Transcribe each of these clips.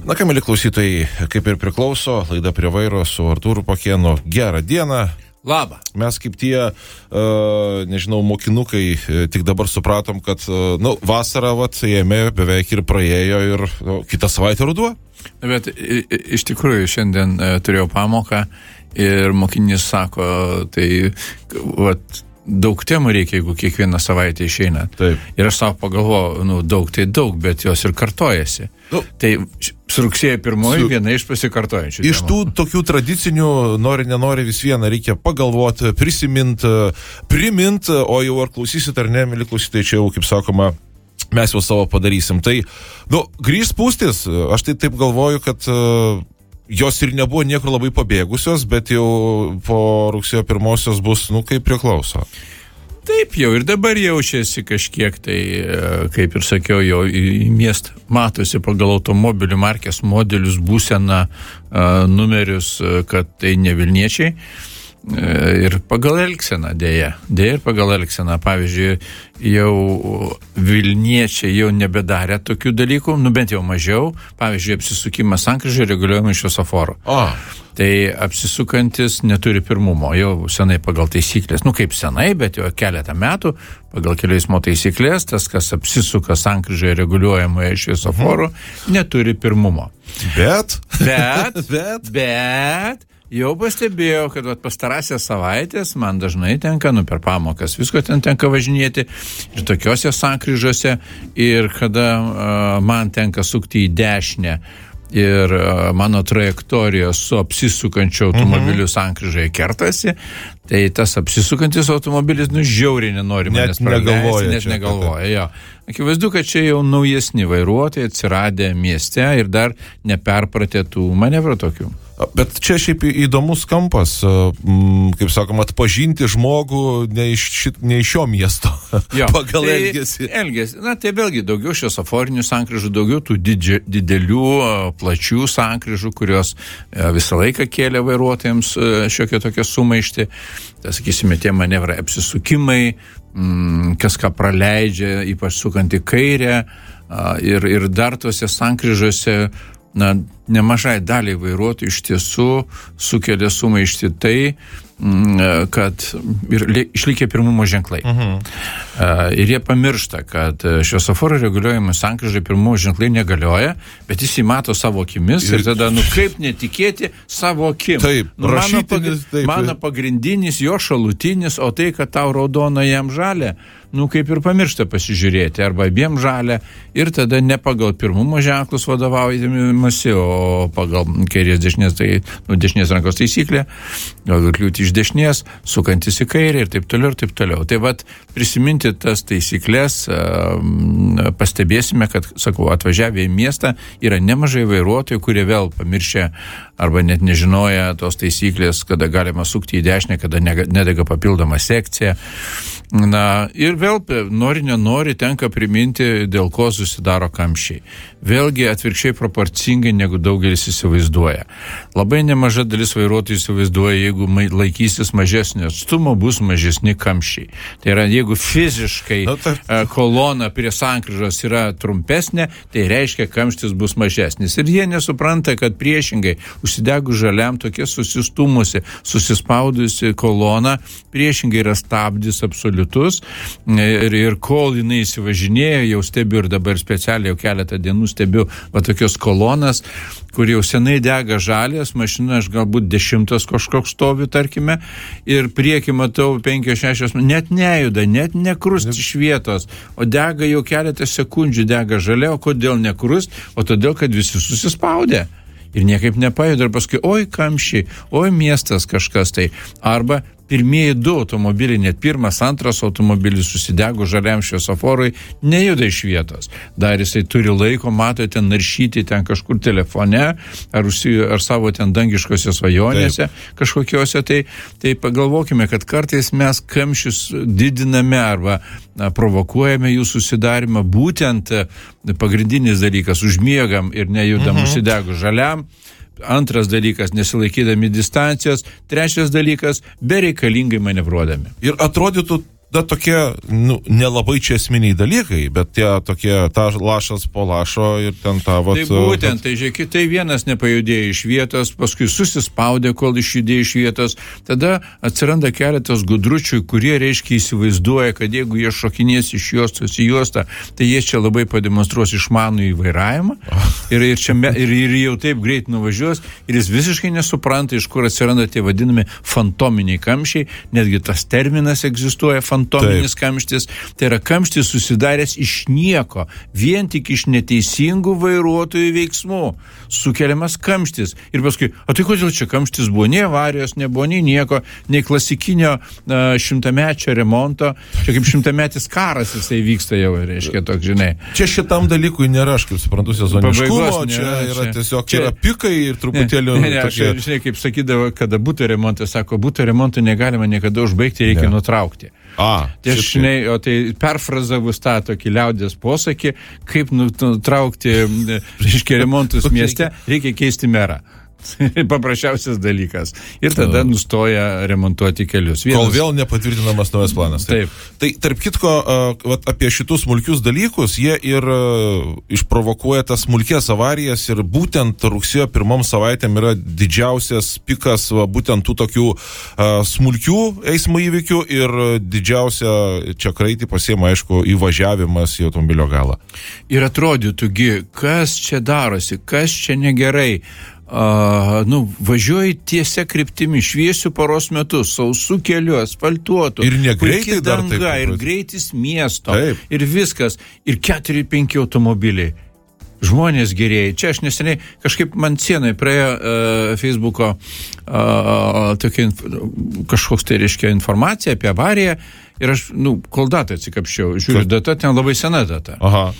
Na ką, mėly klausytojai, kaip ir priklauso, laida Prie vairo su Artūru Pakėnu. Gerą dieną. Labą. Mes kaip tie, mokinukai, tik dabar supratom, kad, vasara, ėmė, beveik ir praėjo ir kitą savaitę ruduo. Bet iš tikrųjų šiandien turėjau pamoką ir mokinys sako, tai, daug temų reikia, jeigu kiekvieną savaitę išeina. Taip. Ir aš savo pagalvoju, daug tai daug, bet jos ir kartojasi. Tai su rugsėjo 1 viena iš pasikartojančių. Iš tų tokių tradicinių, nenori vis vieną reikia pagalvoti, primint, o jau ar klausysit ar ne, mėly klausytojai, čia jau, kaip sakoma, mes jau savo padarysim. Tai, grįžt spūstis, aš tai taip galvoju, kad jos ir nebuvo niekur labai pabėgusios, bet jau po rugsėjo 1 bus, kaip priklauso. Taip, jau ir dabar jaučiasi kažkiek, tai, kaip ir sakiau, jau į miestą matosi pagal automobilių markės modelius, būseną, numerius, kad tai ne Vilniečiai. Ir pagal elgseną, dėja ir pagal elgseną. Pavyzdžiui, jau Vilniečiai jau nebedarė tokių dalykų, bent jau mažiau. Pavyzdžiui, apsisukimas sankryžoje reguliuojama šviesoforo. Tai apsisukantis neturi pirmumo, jau senai pagal taisyklės. Kaip senai, bet jau keletą metų pagal kelių eismo taisyklės, tas, kas apsisuka sankryžoje reguliuojamoje šviesoforo, neturi pirmumo. Bet jau pastebėjau, kad pastarąsias savaitės man dažnai tenka, per pamokas, visko ten tenka važinėti ir tokiuose sankryžose, ir kada man tenka sukti į dešinę ir mano trajektorijos su apsisukančiu automobiliu sankryžoje kertasi, tai tas apsisukantis automobilis žiauriai nenori manęs praleisti, net negalvoja. Jo. Akivaizdu, kad čia jau naujesni vairuotojai atsiradę mieste ir dar neperpratę tų manevrų tokių. Bet čia šiaip įdomus kampas, kaip sakoma, atpažinti žmogų ne iš šio miesto pagal elgesį. Tai vėlgi daugiau šviesoforinių sankryžų, daugiau tų didelių, plačių sankryžų, kurios visą laiką kėlė vairuotojams šiokią tokią sumaištį. Tai, sakysime, tie manevrai apsisukimai, kas ką praleidžia, ypač sukant į kairę, ir dar tuose sankryžose nemažai daliai vairuotojų iš tiesų sukelia sumaištį tai, kad išlikę pirmumo ženklai. Ir jie pamiršta, kad šviesoforo reguliuojamų sankryžai pirmumo ženklai negalioja, bet jis įmato savo akimis ir tada, kaip netikėti savo akim. Taip, mano pagrindinis, jo šalutinis, o tai, kad tau raudona jam žalia, kaip ir pamiršta pasižiūrėti, arba abiem žalia, ir tada ne pagal pirmumo ženklus vadovaujamasi, o pagal kairės dešinės, tai dešinės rankos taisyklė, galbūt kliūti iš dešinės, sukantis į kairę ir taip toliau, ir taip toliau. Tai prisiminti tas taisyklės, pastebėsime, kad, atvažiavę į miestą yra nemažai vairuotojų, kurie vėl pamiršę arba net nežinoja tos taisyklės, kada galima sukti į dešinę, kada nedega papildoma sekcija. Ir vėl, nenori, tenka priminti, dėl ko susidaro kamščiai. Vėlgi atvirkščiai proporcingai, negu daugelis įsivaizduoja. Labai nemaža dalis vairuotojų įsivaizduoja, jeigu laikysis mažesnio atstumo, bus mažesni kamščiai. Tai yra, jeigu fiziškai kolona prie sankryžos yra trumpesnė, tai reiškia, kamštis bus mažesnis. Ir jie nesupranta, kad priešingai, užsidegus žaliam, tokia susistumusi, susispaudusi kolona, priešingai yra stabdis absoliutus. Ir kol jinai įsivažinėjo, jau stebiu ir dabar specialiai jau keletą dienų stebiu tokios kolonas, kur jau senai dega žalės, mašina aš galbūt 10 kažkoks stovi, tarkime, ir priekį matau 5-6, net nejuda, net nekrust iš vietos, o dega jau keletą sekundžių, dega žalia, o kodėl nekrust? O todėl, kad visi susispaudė. Ir niekaip nepajuda, ir paskui, oi kamščiai, oi miestas kažkas tai. Arba pirmieji 2 automobiliai, net pirmas, antras automobilis susidego žaliam šviesoforui, nejuda iš vietos. Dar jisai turi laiko, matote, naršyti ten kažkur telefone, ar savo ten dangiškose svajonėse kažkokiose, tai pagalvokime, kad kartais mes kamščius didiname arba provokuojame jų susidarimą. Būtent pagrindinis dalykas, užmiegam ir nejudam užsidegus žaliam. Antras dalykas, nesilaikydami distancijos. Trečias dalykas, bereikalingai manevruodami. Ir atrodytų tokie, nelabai čia esminiai dalykai, bet tie tokie, ta lašas po lašo ir ten ta vat... Tai būtent, tai žiūrėkit, tai vienas nepajudėjo iš vietos, paskui susispaudė, kol išjudėjo iš vietos, tada atsiranda keletas gudručių, kurie, reiškia, įsivaizduoja, kad jeigu jie šokinės iš juostos į juostą, tai jie čia labai pademonstruos išmanų įvairavimą ir jau taip greit nuvažiuos ir jis visiškai nesupranta, iš kur atsiranda tie vadinami fantominiai kamščiai, netgi tas terminas egzistuoja, fantominis kamštis, tai yra kamštis susidaręs iš nieko, vien tik iš neteisingų vairuotojų veiksmų sukeliamas kamštis. Ir paskui, tai kodėl čia kamštis buvo? Nei avarijos nebuvo, nei nieko, nei klasikinio šimtamečio remonto, čia kaip šimtametis karas jisai vyksta jau, reiškia, toks, žinai. Čia šitam dalykui nėra, aš kaip suprantu, sezoniškumo, čia yra tiesiog, čia yra pikai ir truputėlį... Žinai, kaip sakydavo, kada būtų remontas, sako, būtų remontų negalima niekada užbaigti, reikia nutraukti. Tai aš, žinai, o tai perfrazavus tą tokį liaudės posakį, kaip nutraukti, reiškia, remontus mieste, reikia keisti merą. Paprasčiausias dalykas. Ir tada nustoja remontuoti kelius. Kol vėl nepatvirtinamas naujas planas. Taip. Tai tarp kitko, apie šitus smulkius dalykus, jie ir išprovokuoja tas smulkės avarijas ir būtent rugsėjo 1 savaitėm yra didžiausias pikas būtent tų tokių smulkių eismo įvykių ir didžiausia čia kraitį pasiema, aišku, įvažiavimas į automobilio galą. Ir atrodytųgi, kas čia darosi, kas čia negerai. Važiuoji tiesia kryptimi, šviesių paros metu, sausų kelių, asfaltuotų. Ir negreitai dar taip. Ir greitis miesto. Taip. Ir viskas. Ir 4-5 automobiliai. Žmonės gerėjai. Čia aš neseniai kažkaip man sienai praėjo Facebooko kažkoks tai reiškia informacija apie avariją. Ir aš, kol datą atsikapščiau, žiūriu, data ten labai sena data.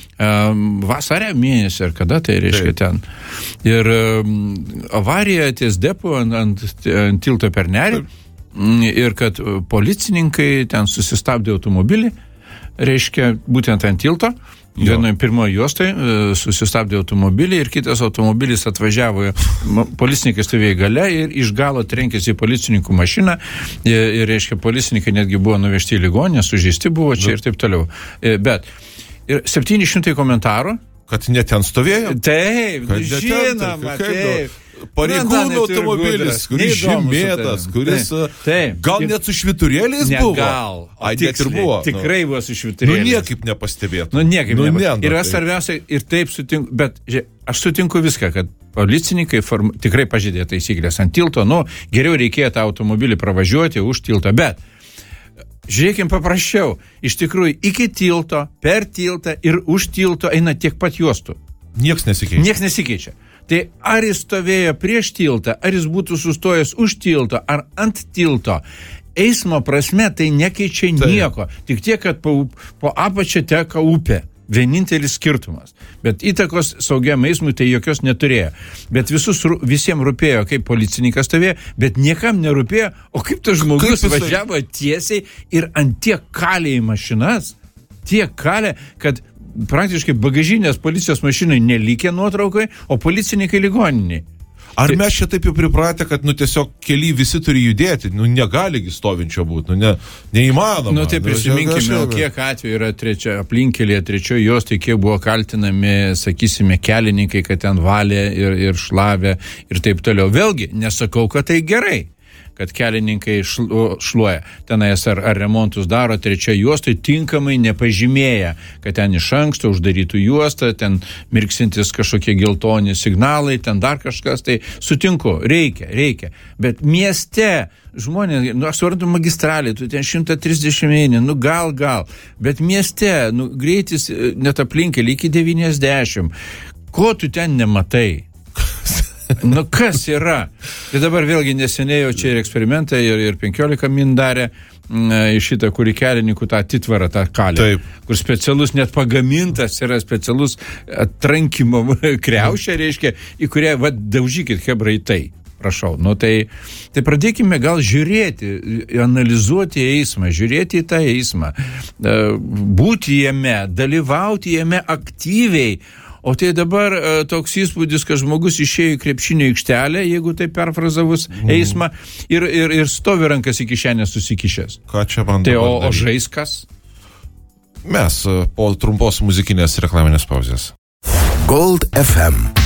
Vasarė mėnesį, ar kada tai reiškia ten. Ir avarija ties depo ant tilto per Nerį. Ir kad policininkai ten susistabdė automobilį, reiškia, būtent ant tilto. Vienoje pirmoje juostai susistabdė automobilį ir kitas automobilis atvažiavo, policininkai stovėjo gale ir iš galo trenkėsi į policininkų mašiną ir reiškia, policininkai netgi buvo nuvežti į ligoninę, sužeisti buvo čia ir taip toliau. Bet ir 700 komentarų. Kad ne ten stovėjo? Taip, žinoma, taip. Pareigūnų automobilis, kuris žymėtas, kuris gal net su švyturėliais buvo. Gal. Net ir buvo. Tikrai buvo su švyturėliais. Niekaip nepastebėtų. Niekaip nepastebėtų. Ir aš svarbiausia, ir taip sutinku, bet aš sutinku viską, kad policininkai tikrai pažeidė taisyklės ant tilto, geriau reikėjo tą automobilį pravažiuoti už tilto, bet žiūrėkim paprasčiau, iš tikrųjų iki tilto, per tiltą ir už tilto eina tiek pat juostų. Nieks nesikeičia. Tai ar jis stovėjo prieš tiltą, ar jis būtų sustojęs už tilto, ar ant tilto, eismo prasme tai nekeičia nieko. Tik tiek, kad po apačią teka upė. Vienintelis skirtumas. Bet įtakos saugiam eismui tai jokios neturėjo. Bet visiems rūpėjo, kaip policininkas stovėjo, bet niekam nerūpėjo, o kaip tas žmogus važiavo tiesiai ir ant tiek kalė į mašinas, kad praktiškai bagažinės policijos mašinai nelikė nuotraukai, o policininkai ligoniniai. Ar mes čia taip jau pripratę, kad tiesiog keli visi turi judėti, negaligi stovinčio būti, neįmanoma. Tai prisiminkime, kiek atveju yra aplinkelėje trečioje juostai, kiek buvo kaltinami, sakysime, kelininkai, kad ten valė ir šlavė ir taip toliau. Vėlgi, nesakau, kad tai gerai, kad kelininkai šluoja. Tenais ar remontus daro trečioje juostai, tinkamai nepažymėja, kad ten iš anksto uždarytų juostą, ten mirksintis kažkokie geltoni signalai, ten dar kažkas, tai sutinku, reikia. Bet mieste žmonės, aš suprantu magistralį, tu ten 130 eini, gal, bet mieste, greitis net aplinkelį iki 90, ko tu ten nematai? Kas yra? Tai dabar vėlgi neseniai jau čia ir eksperimentai ir 15 min darė iš šitą, kurį kelininkų tą atitvarą, tą kalę. Taip. Kur specialus net pagamintas yra specialus atrankimo kriaušė, reiškia, į kurią, daužykit hebrai tai. Prašau. Tai pradėkime gal žiūrėti, analizuoti eismą, žiūrėti į tą eismą, būti jame, dalyvauti jame aktyviai, O tai dabar toks įspūdis, kad žmogus išėjo į krepšinio aikštelę, jeigu tai perfrazavus eismą, ir stovi rankas į kišenę susikišęs. Ką čia man tai dabar o žais kas? Mes po trumpos muzikinės reklaminės pauzės. Gold FM.